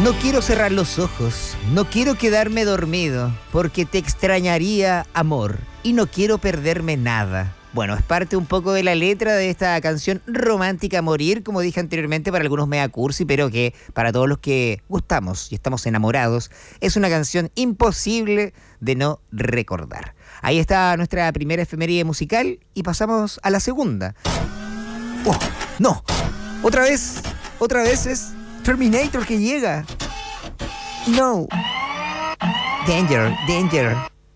No quiero cerrar los ojos, no quiero quedarme dormido, porque te extrañaría, amor, y no quiero perderme nada. Bueno, es parte un poco de la letra de esta canción romántica a morir, como dije anteriormente, para algunos mea cursi, pero que para todos los que gustamos y estamos enamorados, es una canción imposible de no recordar. Ahí está nuestra primera efeméride musical y pasamos a la segunda. ¡Oh, no! Otra vez es Terminator que llega. No. Danger, danger.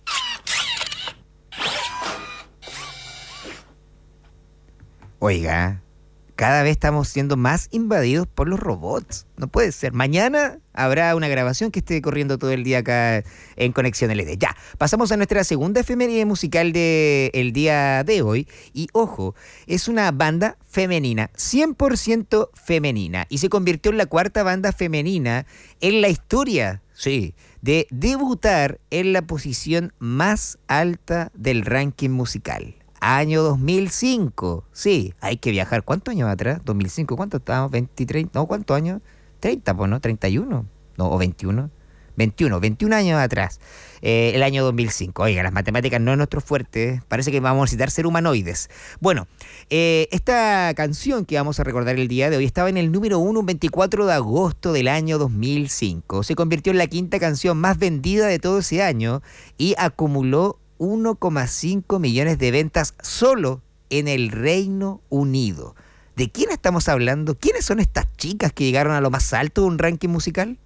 Oiga, cada vez estamos siendo más invadidos por los robots. No puede ser. Mañana habrá una grabación que esté corriendo todo el día acá en Conexión LD. Ya, pasamos a nuestra segunda efeméride musical del día de hoy. Y ojo, es una banda femenina, 100% femenina. Y se convirtió en la cuarta banda femenina en la historia, sí, de debutar en la posición más alta del ranking musical. Año 2005. Sí, hay que viajar. ¿Cuántos años atrás? 2005, ¿cuánto estábamos? 23, no, ¿cuántos años? 30, pues, ¿no? 31, no, o 21. 21 años atrás, el año 2005. Oiga, las matemáticas no es nuestro fuerte, parece que vamos a necesitar ser humanoides. Bueno, esta canción que vamos a recordar el día de hoy estaba en el número 1 un 24 de agosto del año 2005. Se convirtió en la quinta canción más vendida de todo ese año y acumuló 1,5 millones de ventas solo en el Reino Unido. ¿De quién estamos hablando? ¿Quiénes son estas chicas que llegaron a lo más alto de un ranking musical?